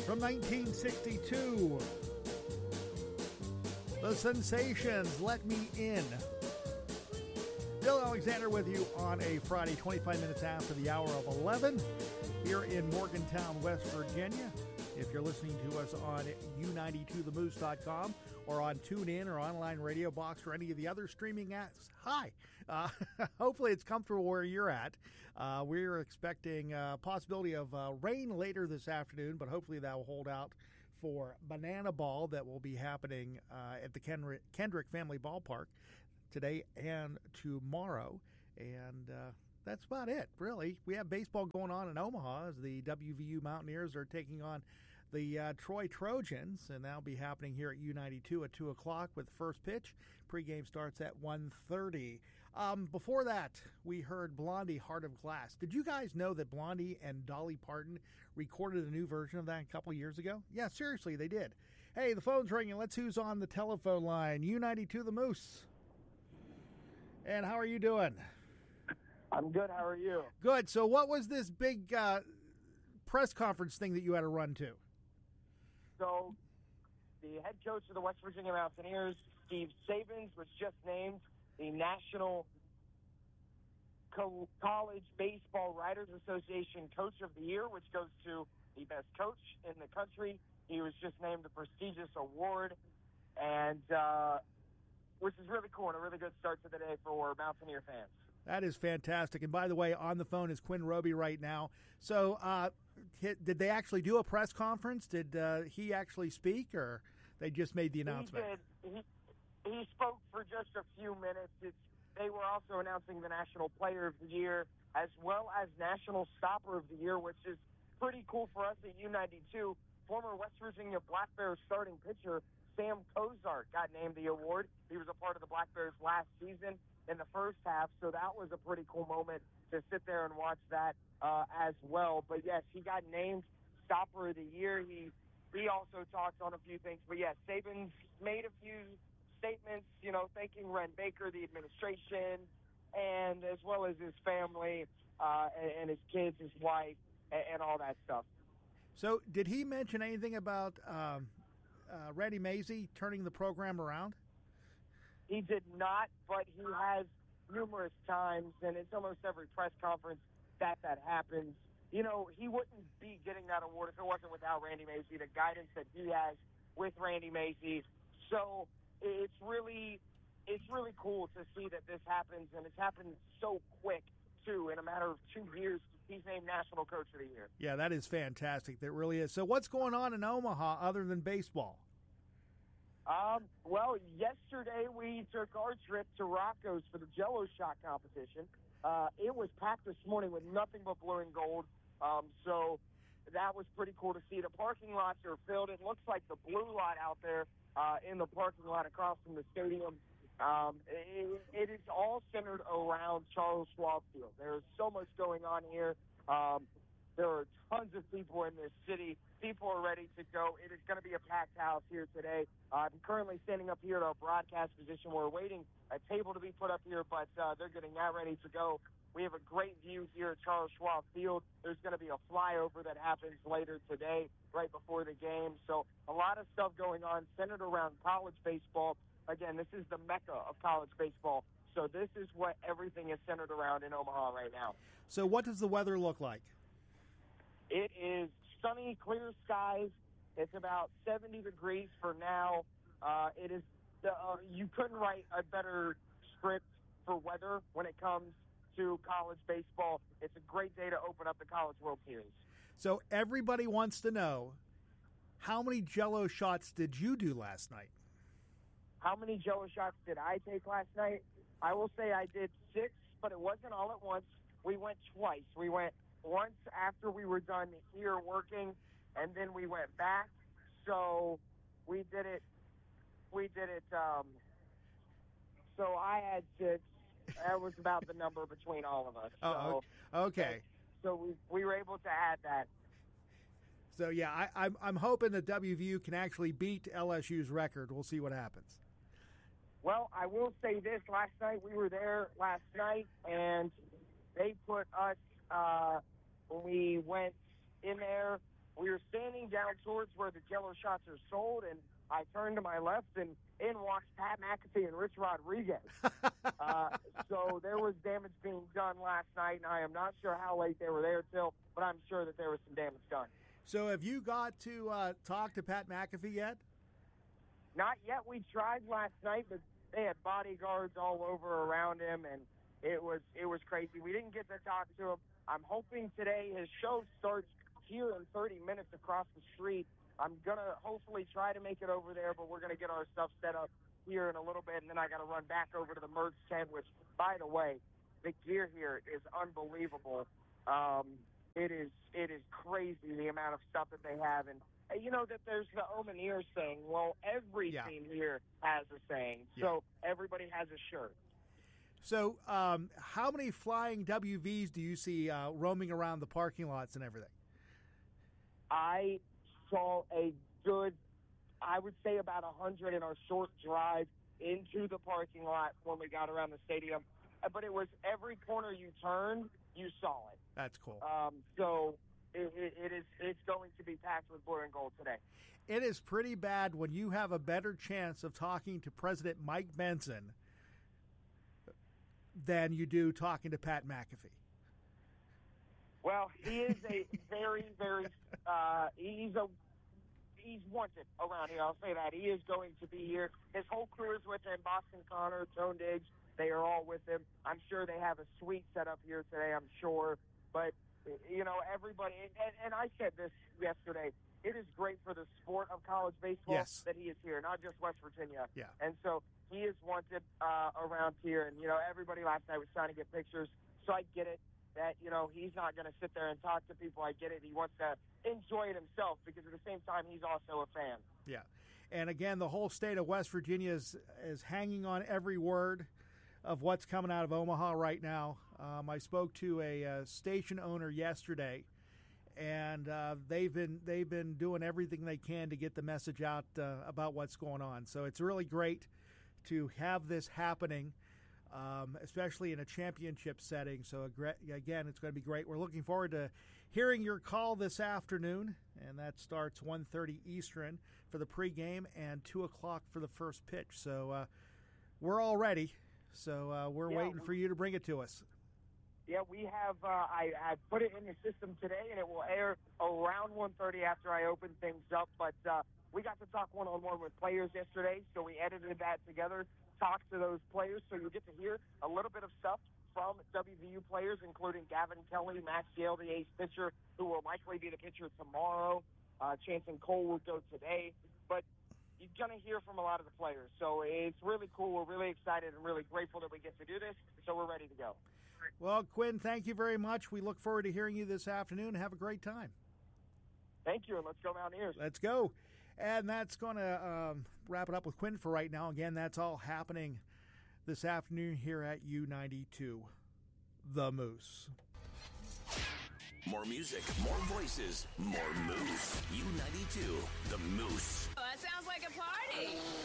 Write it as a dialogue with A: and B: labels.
A: From 1962, The Sensations, Let Me In. Bill Alexander with you on a Friday, 25 minutes after the hour of 11, here in Morgantown, West Virginia. If you're listening to us on U92themoose.com or on TuneIn or Online Radio Box or any of the other streaming apps, hi. Hopefully it's comfortable where you're at. We're expecting a possibility of rain later this afternoon, but hopefully that will hold out for Banana Ball that will be happening at the Kendrick Family Ballpark today and tomorrow. And that's about it, really. We have baseball going on in Omaha as the WVU Mountaineers are taking on the Troy Trojans, and that'll be happening here at U92 at 2 o'clock with the first pitch. Pregame starts at 1:30. Before that, we heard Blondie, Heart of Glass. Did you guys know that Blondie and Dolly Parton recorded a new version of that a couple years ago? Yeah, seriously, they did. Hey, the phone's ringing. Let's who's on the telephone line. U92 The Moose. And how are you doing?
B: I'm good. How are you?
A: Good. So what was this big press conference thing that you had to run to?
B: So the head coach of the West Virginia Mountaineers, Steve Sabins, was just named the National College Baseball Writers Association Coach of the Year, which goes to the best coach in the country. He was just named the prestigious award, and which is really cool and a really good start to the day for Mountaineer fans.
A: That is fantastic. And by the way, on the phone is Quinn Roby right now. So did they actually do a press conference? Did he actually speak, or they just made the announcement?
B: He did. He spoke for just a few minutes. They were also announcing the National Player of the Year as well as National Stopper of the Year, which is pretty cool for us at U92. Former West Virginia Black Bears starting pitcher Sam Cozart got named the award. He was a part of the Black Bears last season in the first half, so that was a pretty cool moment to sit there and watch that as well. But yes, he got named Stopper of the Year. He also talked on a few things. But yes, Sabins made a few statements, thanking Ren Baker, the administration, and as well as his family and his kids, his wife, and all that stuff.
A: So did he mention anything about Randy Mazey turning the program around?
B: He did not, but he has numerous times, and it's almost every press conference that happens. He wouldn't be getting that award if it wasn't without Randy Mazey, the guidance that he has with Randy Mazey. So it's really cool to see that this happens, and it's happened so quick, too. In a matter of 2 years, he's named National Coach of the Year.
A: Yeah, that is fantastic. That really is. So what's going on in Omaha other than baseball?
B: Well, yesterday we took our trip to Rocco's for the Jell-O shot competition. It was packed this morning with nothing but blue and gold. So that was pretty cool to see. The parking lots are filled. It looks like the blue lot out there in the parking lot across from the stadium. It is all centered around Charles Schwab Field. There's so much going on here. There are tons of people in this city. People are ready to go. It is going to be a packed house here today. I'm currently standing up here at our broadcast position. We're waiting a table to be put up here, but they're getting that ready to go. We have a great view here at Charles Schwab Field. There's going to be a flyover that happens later today, right before the game. So a lot of stuff going on centered around college baseball. Again, this is the mecca of college baseball. So this is what everything is centered around in Omaha right now.
A: So what does the weather look like?
B: It is sunny, clear skies. It's about 70 degrees for now. It is you couldn't write a better script for weather when it comes to college baseball. It's a great day to open up the College World Series.
A: So everybody wants to know, how many Jell-O shots did you do last night?
B: How many Jell-O shots did I take last night? I will say I did 6, but it wasn't all at once. We went twice. We went once after we were done here working, and then we went back. So we did it. So I had 6. That was about the number between all of us.
A: Oh, okay.
B: So we were able to add that.
A: So yeah, I'm hoping that WVU can actually beat LSU's record. We'll see what happens.
B: Well, I will say this: last night we were there last night, and they put us when we went in there. we were standing down towards where the Jell-O shots are sold, and I turned to my left, and in walks Pat McAfee and Rich Rodriguez. So there was damage being done last night, and I am not sure how late they were there till, but I'm sure that there was some damage done.
A: So have you got to talk to Pat McAfee yet?
B: Not yet. We tried last night, but they had bodyguards all over around him, and it was crazy. We didn't get to talk to him. I'm hoping today his show starts here in 30 minutes across the street. I'm going to hopefully try to make it over there, but we're going to get our stuff set up here in a little bit, and then I got to run back over to the merch tent, which, by the way, the gear here is unbelievable. It is crazy the amount of stuff that they have, and you know that there's the Omaneer saying. Well, every team here has a saying, so everybody has a shirt.
A: So how many flying WVs do you see roaming around the parking lots and everything?
B: I saw a good, I would say about 100 in our short drive into the parking lot when we got around the stadium. But it was every corner you turned, you saw it.
A: That's cool.
B: So it's going to be packed with blue and gold today.
A: It is pretty bad when you have a better chance of talking to President Mike Benson than you do talking to Pat McAfee.
B: Well, he is a very, very he's wanted around here. I'll say that. He is going to be here. His whole crew is with him. Boston Connor, Tone Diggs, they are all with him. I'm sure they have a suite set up here today, I'm sure. But, you know, everybody, and I said this yesterday, it is great for the sport of college baseball that he is here, not just West Virginia.
A: Yeah.
B: And so he is wanted around here. And, you know, everybody last night was trying to get pictures, so I get it. That, you know, he's not going to sit there and talk to people. I get it. He wants to enjoy it himself because at the same time, he's also a fan.
A: Yeah. And again, the whole state of West Virginia is hanging on every word of what's coming out of Omaha right now. I spoke to a station owner yesterday, and they've been doing everything they can to get the message out about what's going on. So it's really great to have this happening. Especially in a championship setting. So, again, it's going to be great. We're looking forward to hearing your call this afternoon, and that starts 1:30 Eastern for the pregame and 2 o'clock for the first pitch. So we're all ready. So we're waiting for you to bring it to us.
B: Yeah, we have. I put it in the system today, and it will air around 1:30 after I open things up. But we got to talk one-on-one with players yesterday, so we edited that together. Talk to those players, so you get to hear a little bit of stuff from WVU players, including Gavin Kelly, Max Yale, the ace pitcher, who will likely be the pitcher tomorrow. Chanson Cole will go today. But you're going to hear from a lot of the players. So it's really cool. We're really excited and really grateful that we get to do this, so we're ready to go.
A: Well, Quinn, thank you very much. We look forward to hearing you this afternoon. Have a great time.
B: Thank you, and let's go Mountaineers.
A: Let's go. And that's going to wrap it up with Quinn for right now. Again, that's all happening this afternoon here at U92, The Moose.
C: More music, more voices, more Moose. U92, The Moose.
D: Oh, that sounds like a party.